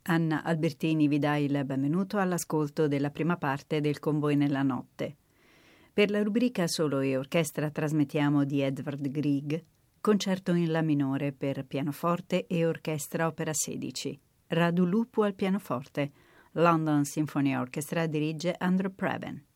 Anna Albertini vi dà il benvenuto all'ascolto della prima parte del Con voi nella notte. Per la rubrica Solo e Orchestra trasmettiamo di Edvard Grieg, concerto in La minore per pianoforte e orchestra opera 16. Radu Lupu al pianoforte. London Symphony Orchestra dirige Andrew Preben.